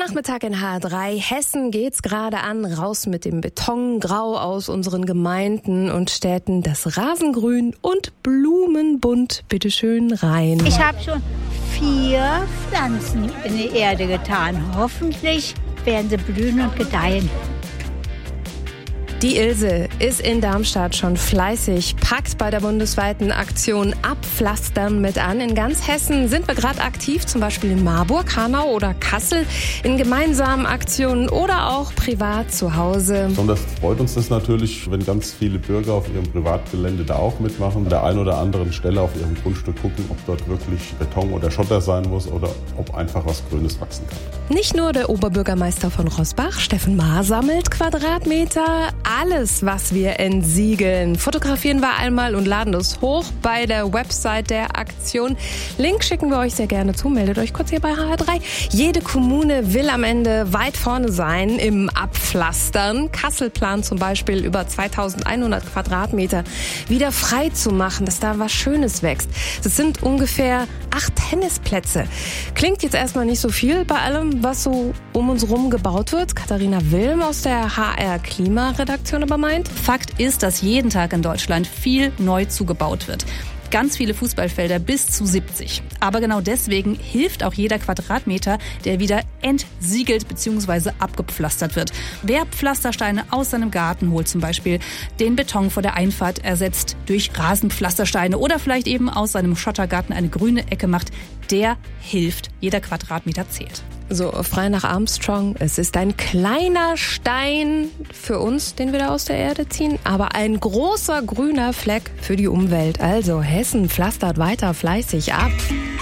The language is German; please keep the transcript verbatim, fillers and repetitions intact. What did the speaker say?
Nachmittag in H R drei. Hessen geht's gerade an. Raus mit dem Beton, grau aus unseren Gemeinden und Städten. Das Rasengrün und Blumenbunt bitteschön rein. Ich habe schon vier Pflanzen in die Erde getan. Hoffentlich werden sie blühen und gedeihen. Die Ilse ist in Darmstadt schon fleißig, packt bei der bundesweiten Aktion Abpflastern mit an. In ganz Hessen sind wir gerade aktiv, zum Beispiel in Marburg, Hanau oder Kassel, in gemeinsamen Aktionen oder auch privat zu Hause. Besonders freut uns das natürlich, wenn ganz viele Bürger auf ihrem Privatgelände da auch mitmachen, an der einen oder anderen Stelle auf ihrem Grundstück gucken, ob dort wirklich Beton oder Schotter sein muss oder ob einfach was Grünes wachsen kann. Nicht nur der Oberbürgermeister von Roßbach, Steffen Maar, sammelt Quadratmeter. Alles, was wir entsiegeln, fotografieren wir einmal und laden das hoch bei der Website der Aktion. Link schicken wir euch sehr gerne zu. Meldet euch kurz hier bei H R drei. Jede Kommune will am Ende weit vorne sein im Abpflastern. Kassel plant zum Beispiel über zweitausendeinhundert Quadratmeter wieder frei zu machen, dass da was Schönes wächst. Das sind ungefähr acht Tennisplätze. Klingt jetzt erstmal nicht so viel bei allem, was so um uns rum gebaut wird. Katharina Wilm aus der H R-Klimaredaktion aber meint. Fakt ist, dass jeden Tag in Deutschland viel neu zugebaut wird. Ganz viele Fußballfelder, bis zu siebzig. Aber genau deswegen hilft auch jeder Quadratmeter, der wieder entsiegelt bzw. abgepflastert wird. Wer Pflastersteine aus seinem Garten holt, zum Beispiel den Beton vor der Einfahrt ersetzt durch Rasenpflastersteine oder vielleicht eben aus seinem Schottergarten eine grüne Ecke macht, der hilft. Jeder Quadratmeter zählt. So, frei nach Armstrong. Es ist ein kleiner Stein für uns, den wir da aus der Erde ziehen, aber ein großer grüner Fleck für die Umwelt. Also Hessen pflastert weiter fleißig ab.